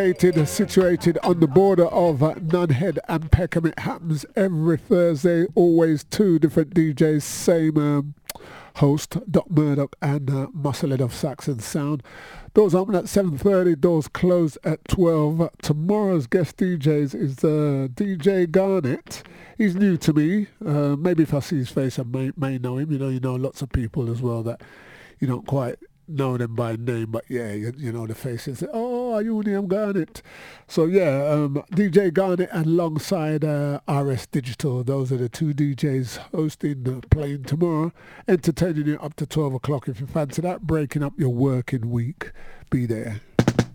Situated on the border of Nunhead and Peckham. It happens every Thursday, always two different DJs, same host, Doc Murdoch and Musclehead of Saxon Sound. Doors open at 7:30, doors close at 12. Tomorrow's guest DJs is DJ Garnet. He's new to me. Maybe if I see his face I may know him. You know lots of people as well that you don't quite know them by name, but yeah, you know the faces. Oh, are you Liam Garnet? So yeah, DJ Garnet and alongside RS Digital. Those are the two DJs hosting, playing tomorrow, entertaining you up to 12 o'clock. If you fancy that, breaking up your working week, be there.